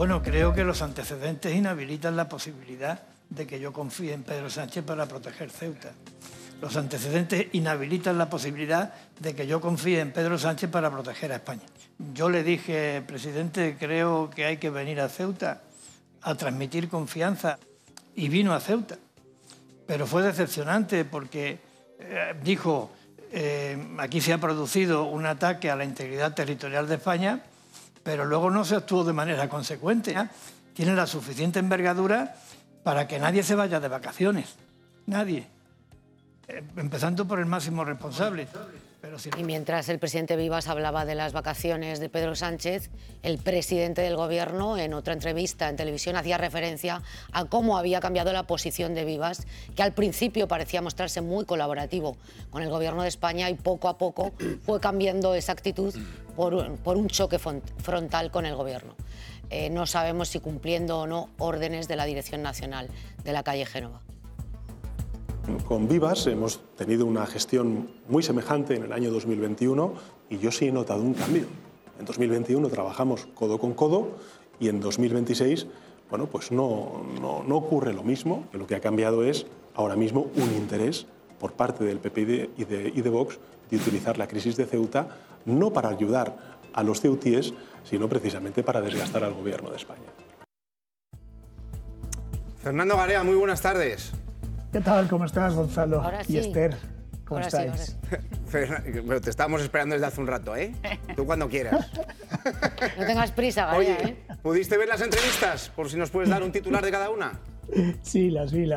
Bueno, creo que los antecedentes inhabilitan la posibilidad de que yo confíe en Pedro Sánchez para proteger Ceuta. Los antecedentes inhabilitan la posibilidad de que yo confíe en Pedro Sánchez para proteger a España. Yo le dije, presidente, creo que hay que venir a Ceuta a transmitir confianza, y vino a Ceuta. Pero fue decepcionante porque dijo, aquí se ha producido un ataque a la integridad territorial de España, pero luego no se actuó de manera consecuente. Tiene la suficiente envergadura para que nadie se vaya de vacaciones. Nadie. Empezando por el máximo responsable. Pero si... Y mientras el presidente Vivas hablaba de las vacaciones de Pedro Sánchez, el presidente del Gobierno, en otra entrevista en televisión, hacía referencia a cómo había cambiado la posición de Vivas, que al principio parecía mostrarse muy colaborativo con el Gobierno de España y poco a poco fue cambiando esa actitud por un choque frontal con el Gobierno. No sabemos si cumpliendo o no órdenes de la Dirección Nacional de la calle Génova. Con Vivas hemos tenido una gestión muy semejante en el año 2021 y yo sí he notado un cambio. En 2021 trabajamos codo con codo y en 2026 bueno, pues no ocurre lo mismo. Lo que ha cambiado es ahora mismo un interés por parte del PP y de Vox de utilizar la crisis de Ceuta no para ayudar a los ceutíes, sino precisamente para desgastar al Gobierno de España. Fernando Garea, muy buenas tardes. ¿Qué tal? ¿Cómo estás, Gonzalo? Ahora sí. Y Esther, ¿cómo Ahora estáis? Sí, Bueno, te estábamos esperando desde hace un rato, ¿eh? Tú cuando quieras. No tengas prisa, Garea, Oye, ¿pudiste ver las entrevistas? Por si nos puedes dar un titular de cada una. Sí, las vi.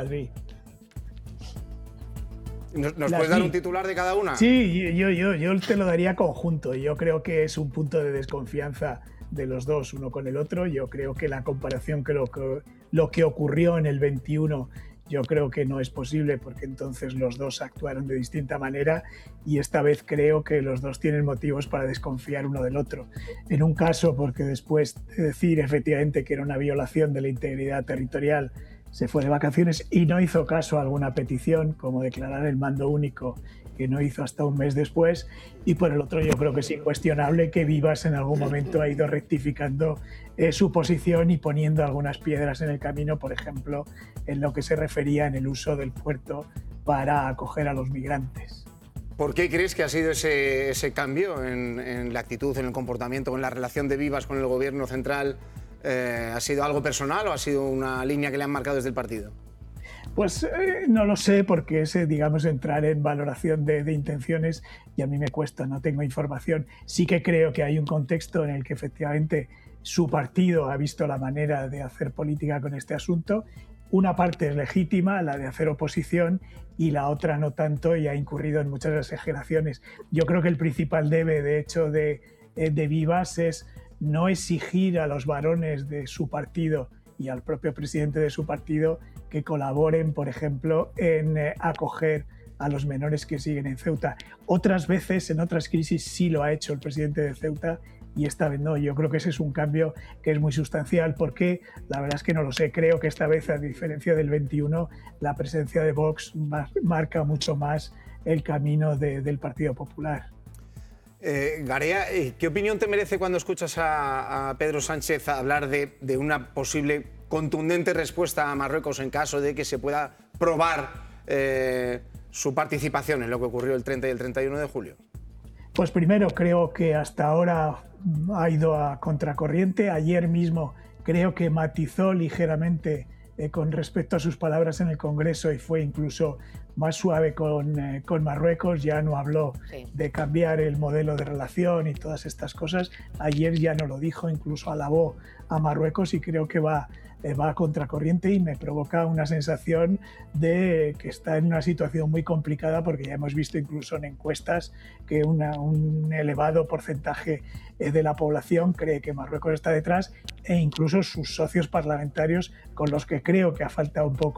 ¿Nos puedes dar un titular de cada una? Sí, yo te lo daría conjunto. Yo creo que es un punto de desconfianza de los dos, uno con el otro. Yo creo que la comparación que lo que ocurrió en el 21 yo creo que no es posible porque entonces los dos actuaron de distinta manera y esta vez creo que los dos tienen motivos para desconfiar uno del otro. En un caso porque después de decir efectivamente que era una violación de la integridad territorial se fue de vacaciones y no hizo caso a alguna petición como declarar el mando único que no hizo hasta un mes después, y por el otro yo creo que es incuestionable que Vivas en algún momento ha ido rectificando su posición y poniendo algunas piedras en el camino, por ejemplo, en lo que se refería en el uso del puerto para acoger a los migrantes. ¿Por qué crees que ha sido ese cambio en la actitud, en el comportamiento, en la relación de Vivas con el Gobierno central? ¿Ha sido algo personal o ha sido una línea que le han marcado desde el partido? Pues no lo sé porque es, digamos, entrar en valoración de intenciones y a mí me cuesta, no tengo información. Sí que creo que hay un contexto en el que efectivamente su partido ha visto la manera de hacer política con este asunto. Una parte es legítima, la de hacer oposición, y la otra no tanto y ha incurrido en muchas exageraciones. Yo creo que el principal debe, de hecho, de Vivas es no exigir a los varones de su partido y al propio presidente de su partido que colaboren, por ejemplo, en acoger a los menores que siguen en Ceuta. Otras veces, en otras crisis, sí lo ha hecho el presidente de Ceuta y esta vez no. Yo creo que ese es un cambio que es muy sustancial porque la verdad es que no lo sé. Creo que esta vez, a diferencia del 21, la presencia de Vox marca mucho más el camino del Partido Popular. Garea, ¿qué opinión te merece cuando escuchas a Pedro Sánchez hablar de una posible contundente respuesta a Marruecos en caso de que se pueda probar su participación en lo que ocurrió el 30 y el 31 de julio? Pues primero creo que hasta ahora ha ido a contracorriente. Ayer mismo creo que matizó ligeramente con respecto a sus palabras en el Congreso y fue incluso más suave con Marruecos. Ya no habló de cambiar el modelo de relación y todas estas cosas. Ayer ya no lo dijo, incluso alabó a Marruecos y creo que va a contracorriente y me provoca una sensación de que está en una situación muy complicada porque ya hemos visto incluso en encuestas que un elevado porcentaje de la población cree que Marruecos está detrás e incluso sus socios parlamentarios con los que creo que ha faltado un poco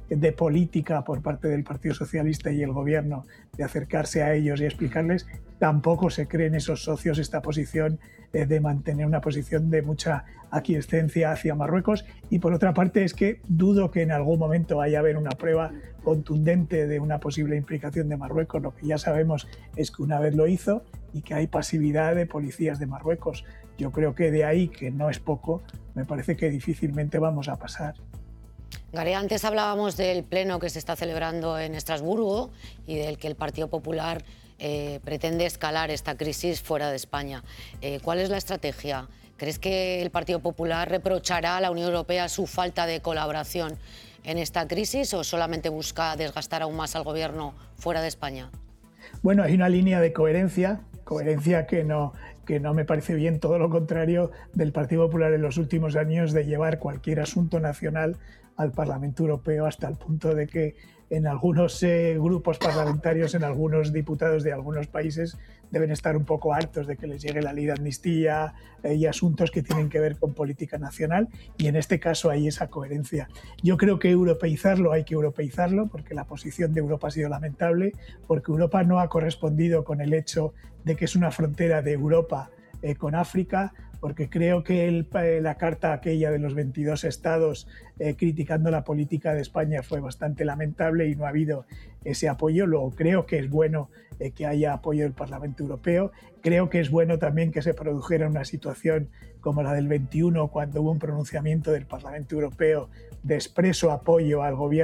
de política por parte del Partido Socialista y el Gobierno de acercarse a ellos y explicarles, tampoco se creen esos socios esta posición de mantener una posición de mucha aquiescencia hacia Marruecos. Y por otra parte es que dudo que en algún momento vaya a haber una prueba contundente de una posible implicación de Marruecos. Lo que ya sabemos es que una vez lo hizo y que hay pasividad de policías de Marruecos. Yo creo que de ahí, que no es poco, me parece que difícilmente vamos a pasar. Garea, antes hablábamos del pleno que se está celebrando en Estrasburgo y del que el Partido Popular pretende escalar esta crisis fuera de España. ¿Cuál es la estrategia? ¿Crees que el Partido Popular reprochará a la Unión Europea su falta de colaboración en esta crisis o solamente busca desgastar aún más al Gobierno fuera de España? Bueno, hay una línea de coherencia que no me parece bien, todo lo contrario del Partido Popular en los últimos años, de llevar cualquier asunto nacional al Parlamento Europeo, hasta el punto de que en algunos grupos parlamentarios, en algunos diputados de algunos países, deben estar un poco hartos de que les llegue la ley de amnistía y asuntos que tienen que ver con política nacional, y en este caso hay esa coherencia. Yo creo que hay que europeizarlo, porque la posición de Europa ha sido lamentable, porque Europa no ha correspondido con el hecho de que es una frontera de Europa con África, porque creo que la carta aquella de los 22 estados criticando la política de España fue bastante lamentable y no ha habido ese apoyo. Luego creo que es bueno que haya apoyo del Parlamento Europeo. Creo que es bueno también que se produjera una situación como la del 21, cuando hubo un pronunciamiento del Parlamento Europeo de expreso apoyo al gobierno